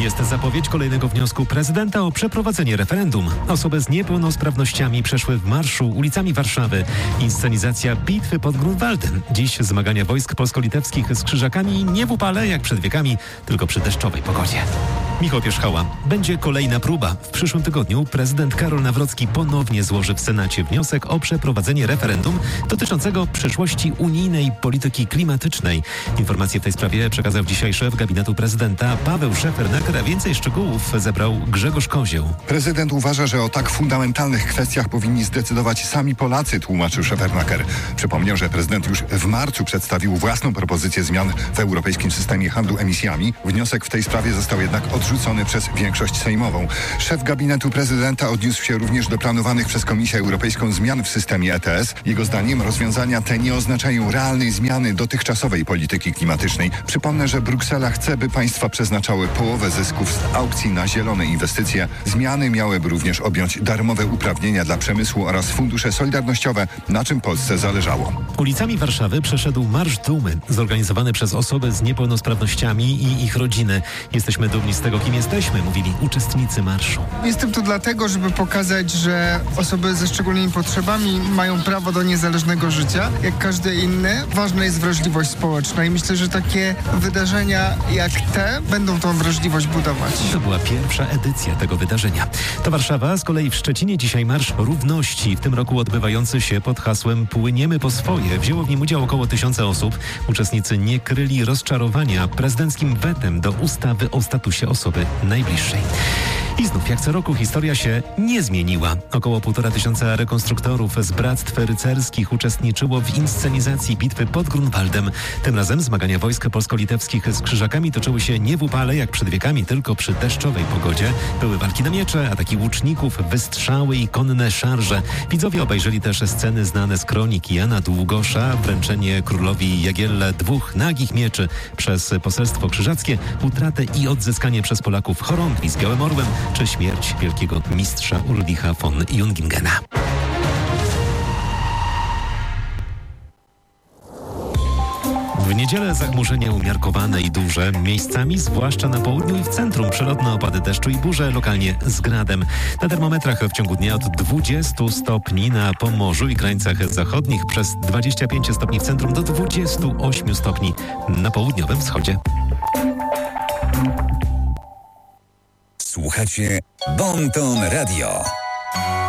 Jest zapowiedź kolejnego wniosku prezydenta o przeprowadzenie referendum. Osoby z niepełnosprawnościami przeszły w marszu ulicami Warszawy. Inscenizacja bitwy pod Grunwaldem. Dziś zmagania wojsk polsko-litewskich z krzyżakami nie w upale jak przed wiekami, tylko przy deszczowej pogodzie. Michał Pierzchała. Będzie kolejna próba. W przyszłym tygodniu prezydent Karol Nawrocki ponownie złoży w Senacie wniosek o przeprowadzenie referendum dotyczącego przyszłości unijnej polityki klimatycznej. Informacje w tej sprawie przekazał dzisiaj szef gabinetu prezydenta Paweł Szefernaker, a więcej szczegółów zebrał Grzegorz Kozioł. Prezydent uważa, że o tak fundamentalnych kwestiach powinni zdecydować sami Polacy, tłumaczył Szefernaker. Przypomniał, że prezydent już w marcu przedstawił własną propozycję zmian w europejskim systemie handlu emisjami. Wniosek w tej sprawie został jednak odrzucony przez większość sejmową. Szef gabinetu prezydenta odniósł się również do planowanych przez Komisję Europejską zmian w systemie ETS. Jego zdaniem rozwiązania te nie oznaczają realnej zmiany dotychczasowej polityki klimatycznej. Przypomnę, że Bruksela chce, by państwa przeznaczały połowę zysków z aukcji na zielone inwestycje. Zmiany miałyby również objąć darmowe uprawnienia dla przemysłu oraz fundusze solidarnościowe, na czym Polsce zależało. Ulicami Warszawy przeszedł Marsz Dumy, zorganizowany przez osoby z niepełnosprawnościami i ich rodziny. Jesteśmy dumni z tego, kim jesteśmy, mówili uczestnicy marszu. Jestem tu dlatego, żeby pokazać, że osoby ze szczególnymi potrzebami mają prawo do niezależnego życia, jak każdy inny. Ważna jest wrażliwość społeczna i myślę, że takie wydarzenia jak te będą tą wrażliwość budować. To była pierwsza edycja tego wydarzenia. To Warszawa, z kolei w Szczecinie dzisiaj Marsz Równości, w tym roku odbywający się pod hasłem Płyniemy po swoje. Wzięło w nim udział około 1000 osób. Uczestnicy nie kryli rozczarowania prezydenckim wetem do ustawy o statusie osoby najbliższej. I znów, jak co roku, historia się nie zmieniła. Około 1500 rekonstruktorów z bractw rycerskich uczestniczyło w inscenizacji bitwy pod Grunwaldem. Tym razem zmagania wojsk polsko-litewskich z krzyżakami toczyły się nie w upale jak przed wiekami, tylko przy deszczowej pogodzie. Były walki na miecze, ataki łuczników, wystrzały i konne szarże. Widzowie obejrzeli też sceny znane z kronik Jana Długosza, wręczenie królowi Jagielle 2 nagich mieczy przez poselstwo krzyżackie, utratę i odzyskanie przez Polaków chorągwi z Białym Orłem, czy śmierć wielkiego mistrza Ulricha von Jungingena. W niedzielę zachmurzenie umiarkowane i duże, miejscami zwłaszcza na południu i w centrum przelotne opady deszczu i burze, lokalnie z gradem. Na termometrach w ciągu dnia od 20 stopni na Pomorzu i krańcach zachodnich, przez 25 stopni w centrum do 28 stopni na południowym wschodzie. Słuchacie Bon Ton Radio.